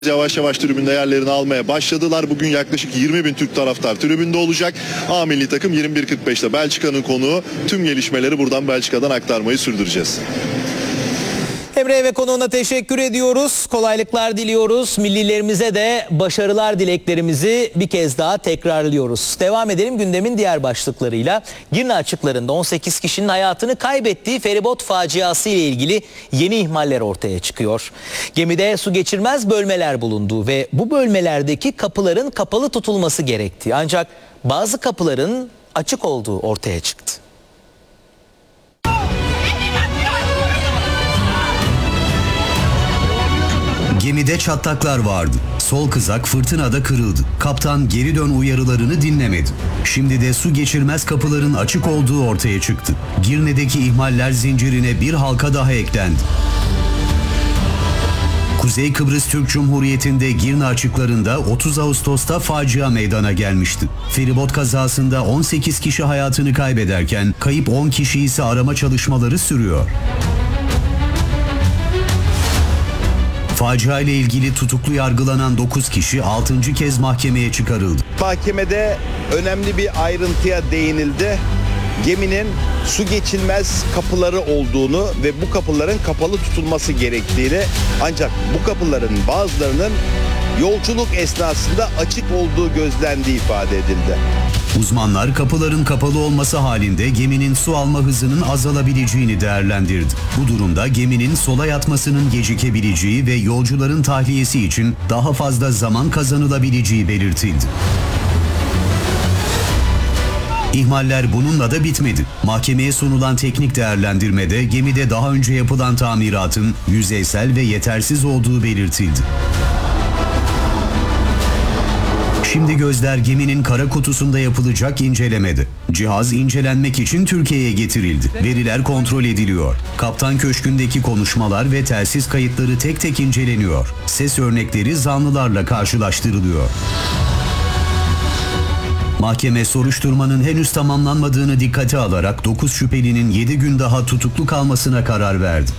Yavaş yavaş tribünde yerlerini almaya başladılar. Bugün yaklaşık 20 bin Türk taraftar tribünde olacak. A milli takım 21.45'te Belçika'nın konuğu. Tüm gelişmeleri buradan Belçika'dan aktarmayı sürdüreceğiz. Emre ve konuğuna teşekkür ediyoruz. Kolaylıklar diliyoruz. Millilerimize de başarılar dileklerimizi bir kez daha tekrarlıyoruz. Devam edelim gündemin diğer başlıklarıyla. Girne açıklarında 18 kişinin hayatını kaybettiği feribot faciası ile ilgili yeni ihmaller ortaya çıkıyor. Gemide su geçirmez bölmeler bulunduğu ve bu bölmelerdeki kapıların kapalı tutulması gerektiği, ancak bazı kapıların açık olduğu ortaya çıktı. Gemide çatlaklar vardı. Sol kızak fırtınada kırıldı. Kaptan geri dön uyarılarını dinlemedi. Şimdi de su geçirmez kapıların açık olduğu ortaya çıktı. Girne'deki ihmaller zincirine bir halka daha eklendi. Kuzey Kıbrıs Türk Cumhuriyeti'nde Girne açıklarında 30 Ağustos'ta facia meydana gelmişti. Feribot kazasında 18 kişi hayatını kaybederken kayıp 10 kişi ise arama çalışmaları sürüyor. Facia ile ilgili tutuklu yargılanan 9 kişi 6. kez mahkemeye çıkarıldı. Mahkemede önemli bir ayrıntıya değinildi. Geminin su geçilmez kapıları olduğunu ve bu kapıların kapalı tutulması gerektiğini, ancak bu kapıların bazılarının yolculuk esnasında açık olduğu gözlendiği ifade edildi. Uzmanlar kapıların kapalı olması halinde geminin su alma hızının azalabileceğini değerlendirdi. Bu durumda geminin sola yatmasının gecikebileceği ve yolcuların tahliyesi için daha fazla zaman kazanılabileceği belirtildi. İhmaller bununla da bitmedi. Mahkemeye sunulan teknik değerlendirmede gemide daha önce yapılan tamiratın yüzeysel ve yetersiz olduğu belirtildi. Şimdi gözler geminin kara kutusunda yapılacak incelemede. Cihaz incelenmek için Türkiye'ye getirildi. Veriler kontrol ediliyor. Kaptan köşkündeki konuşmalar ve telsiz kayıtları tek tek inceleniyor. Ses örnekleri zanlılarla karşılaştırılıyor. Mahkeme soruşturmanın henüz tamamlanmadığını dikkate alarak 9 şüphelinin 7 gün daha tutuklu kalmasına karar verdi.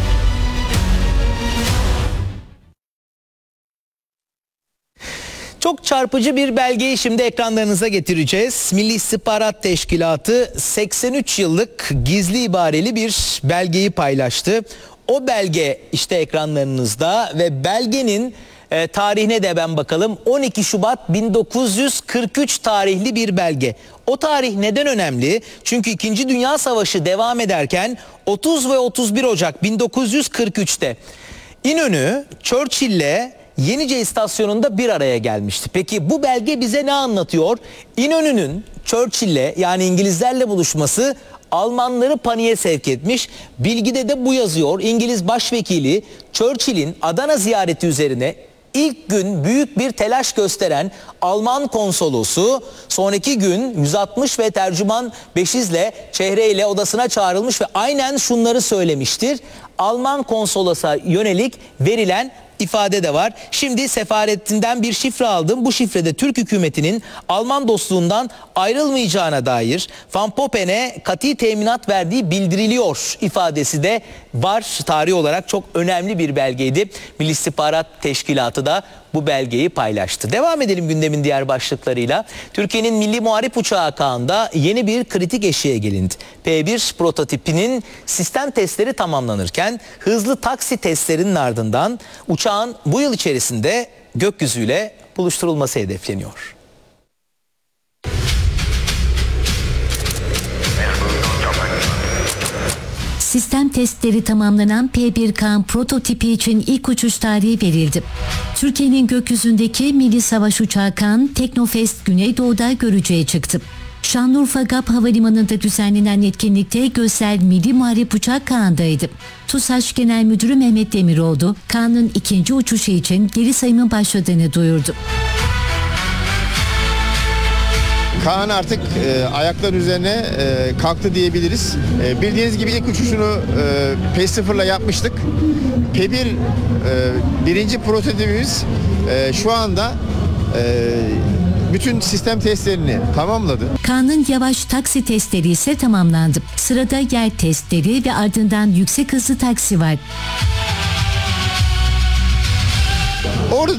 Çok çarpıcı bir belgeyi şimdi ekranlarınıza getireceğiz. Milli İstihbarat Teşkilatı 83 yıllık gizli ibareli bir belgeyi paylaştı. O belge işte ekranlarınızda ve belgenin tarihine de ben bakalım. 12 Şubat 1943 tarihli bir belge. O tarih neden önemli? Çünkü 2. Dünya Savaşı devam ederken 30 ve 31 Ocak 1943'te İnönü Churchill'le Yenice istasyonunda bir araya gelmişti. Peki bu belge bize ne anlatıyor? İnönü'nün Churchill'le, yani İngilizlerle buluşması Almanları paniğe sevk etmiş. Bilgide de bu yazıyor. İngiliz Başvekili Churchill'in Adana ziyareti üzerine ilk gün büyük bir telaş gösteren Alman konsolosu sonraki gün 160 ve tercüman Beşiz'le çehreyle odasına çağrılmış ve aynen şunları söylemiştir. Alman konsolosa yönelik verilen ifade de var. Şimdi sefaretinden bir şifre aldım. Bu şifrede Türk hükümetinin Alman dostluğundan ayrılmayacağına dair Van Poppen'e kati teminat verdiği bildiriliyor ifadesi de var. Tarih olarak çok önemli bir belgeydi. Milli İstihbarat Teşkilatı da bu belgeyi paylaştı. Devam edelim gündemin diğer başlıklarıyla. Türkiye'nin milli muharip uçağı Kaan'da yeni bir kritik eşiğe gelindi. P1 prototipinin sistem testleri tamamlanırken hızlı taksi testlerinin ardından uçağın bu yıl içerisinde gökyüzüyle buluşturulması hedefleniyor. Sistem testleri tamamlanan P1 Kaan prototipi için ilk uçuş tarihi verildi. Türkiye'nin gökyüzündeki milli savaş uçağı Kaan, Teknofest Güneydoğu'da görücüye çıktı. Şanlıurfa GAP Havalimanı'nda düzenlenen etkinlikte göster milli muharip uçak Kaan'daydı. TUSAŞ Genel Müdürü Mehmet Demiroğlu, Kaan'ın ikinci uçuşu için geri sayımın başladığını duyurdu. Kaan artık ayaklar üzerine kalktı diyebiliriz. Bildiğiniz gibi ilk uçuşunu P0'la yapmıştık. P1 birinci prototipimiz şu anda bütün sistem testlerini tamamladı. Kaan'ın yavaş taksi testleri ise tamamlandı. Sırada yer testleri ve ardından yüksek hızlı taksi var. Orada